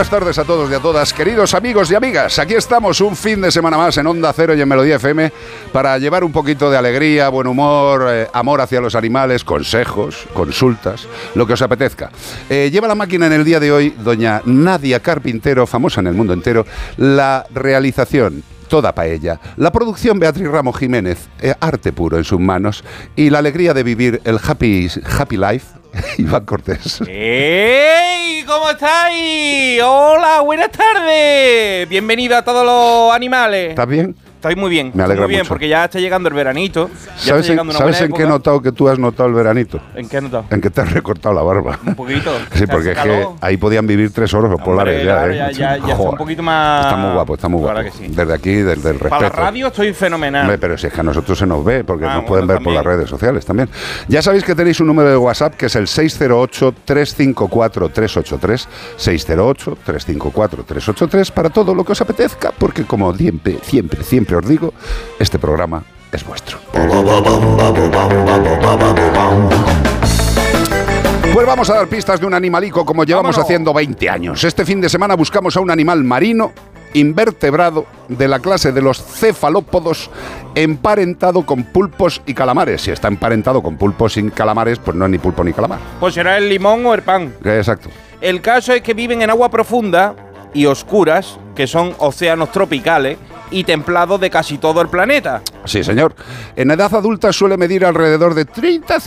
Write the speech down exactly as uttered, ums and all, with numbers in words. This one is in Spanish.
Buenas tardes a todos y a todas, queridos amigos y amigas. Aquí estamos un fin de semana más en Onda Cero y en Melodía F M para llevar un poquito de alegría, buen humor, eh, amor hacia los animales, consejos, consultas, lo que os apetezca. Eh, lleva la máquina en el día de hoy doña Nadia Carpintero, famosa en el mundo entero, la realización toda paella, la producción Beatriz Ramos Jiménez, eh, arte puro en sus manos y la alegría de vivir el happy, happy life, Iván Cortés. ¡Ey! ¿Cómo estáis? Hola, buenas tardes. Bienvenido a todos los animales. ¿Estás bien? Estoy muy bien. Me alegra muy bien mucho. Porque ya está llegando el veranito. Ya ¿Sabes, está llegando en, una ¿sabes buena en qué he época. notado que tú has notado el veranito? ¿En qué has notado? En que te has recortado la barba. Un poquito. Sí, porque es que ahí podían vivir tres oros polares. Hombre, ya, claro, ¿eh? ya, ya, ya está Joder. un poquito más... Está muy guapo, está muy guapo. Claro que sí. Desde aquí, desde el respeto. Para la radio estoy fenomenal. Hombre, pero si es que a nosotros se nos ve, porque Ah, nos pueden bueno, ver por también. las redes sociales también. Ya sabéis que tenéis un número de WhatsApp que es el seis cero ocho, tres cinco cuatro, tres ocho tres, seis cero ocho, tres cinco cuatro, tres ocho tres para todo lo que os apetezca, porque como siempre, siempre, siempre os digo, este programa es vuestro. Pues vamos a dar pistas de un animalico como llevamos ¡Vámonos! haciendo veinte años. Este fin de semana buscamos a un animal marino invertebrado de la clase de los cefalópodos emparentado con pulpos y calamares. Si está emparentado con pulpos y calamares, pues no es ni pulpo ni calamar. Pues será el limón o el pan. Exacto. El caso es que viven en agua profunda y oscuras, que son océanos tropicales y templados de casi todo el planeta. Sí, señor. En edad adulta suele medir alrededor de treinta